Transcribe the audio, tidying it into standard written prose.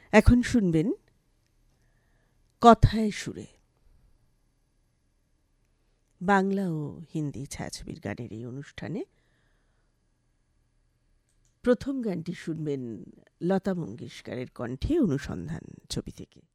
এখন শুনবেন কথায় সুরে, বাংলা ও হিন্দি ছায়াছবির গানের এই অনুষ্ঠানে প্রথম গানটি শুনবেন লতা মঙ্গেশকরের কণ্ঠে অনুসন্ধান ছবি থেকে।